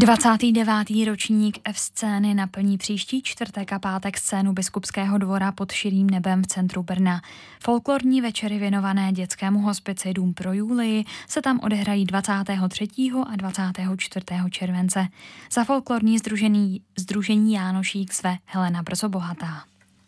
29. ročník F-scény naplní příští čtvrtek a pátek scénu Biskupského dvora pod širým nebem v centru Brna. Folklorní večery věnované dětskému hospici Dům pro Julii se tam odehrají 23. a 24. července. Za folklorní sdružení Jánošík své Helena Brzobohatá.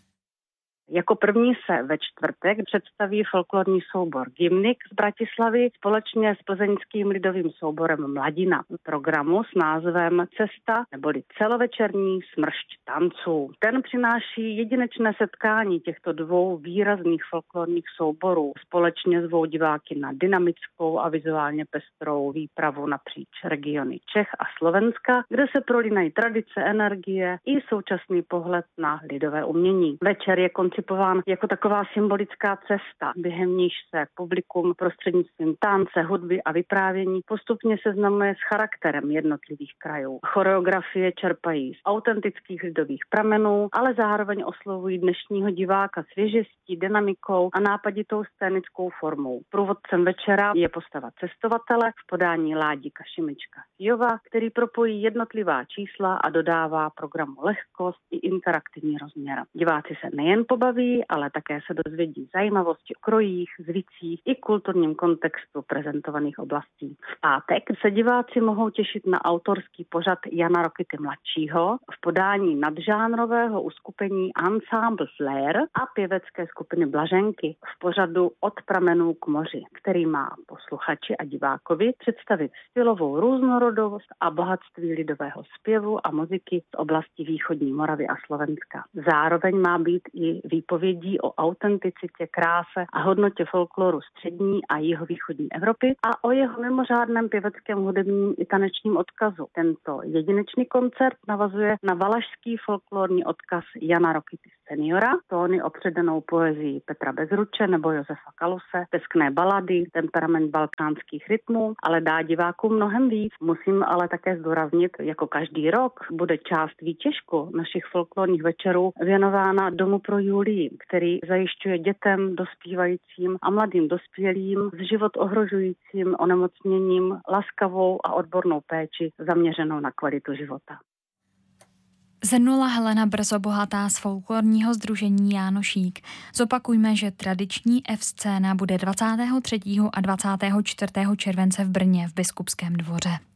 Jako první se ve čtvrtek představí folklorní soubor Gymnik z Bratislavy společně s plzeňským lidovým souborem Mladina v programu s názvem Cesta neboli celovečerní smršť tanců. Ten přináší jedinečné setkání těchto dvou výrazných folklorních souborů. Společně zvou diváky na dynamickou a vizuálně pestrou výpravu napříč regiony Čech a Slovenska, kde se prolínají tradice, energie i současný pohled na lidové umění. Večer je koncipován jako taková symbolická cesta, během níž se publikum prostřednictvím tance, hudby a vyprávění postupně seznamuje s charakterem jednotlivých krajů. Choreografie čerpají z autentických lidových pramenů, ale zároveň oslovují dnešního diváka svěžestí, dynamikou a nápaditou scénickou formou. Průvodcem večera je postava cestovatele v podání Ládika Šimečka-Fijova, který propojí jednotlivá čísla a dodává programu lehkost i interaktivní rozměr. Diváci se nejen pobaví, ale také se dozvědí zajímavosti o krojích, zvicích i kulturním kontextu prezentovaných oblastí. V pátek se diváci mohou těšit na autorský pořad Jana Rokity mladšího v podání nadžánrového uskupení Ensemble Flair a pěvecké skupiny Blaženky v pořadu Od pramenů k moři, který má posluchači a divákovi představit stylovou různorodost a bohatství lidového zpěvu a muziky z oblasti východní Moravy a Slovenska. Zároveň má být i výpovědí o autenticitě, kráse a hodnotě folkloru střední a jihovýchodní Evropy a o jeho mimořádném pěveckém hudebním i tanečním odkazu. Tento jedinečný koncert navazuje na valašský folklorní odkaz Jana Rokity seniora, tóny opředenou poezii Petra Bezruče nebo Josefa Kaluse, peskné balady, temperament balkánských rytmů, ale dá divákům mnohem víc. Musím ale také zdůraznit, jako každý rok bude část výtěžku našich folklorních večerů věnována Domu pro Julii, který zajišťuje dětem, dospívajícím a mladým dospělým s život ohrožujícím onemocněním laskavou a odbornou péči zaměřenou na kvalitu života. Zhrnula Helena Brzobohatá z folklorního sdružení Jánošík. Zopakujme, že tradiční F-scéna bude 23. a 24. července v Brně v Biskupském dvoře.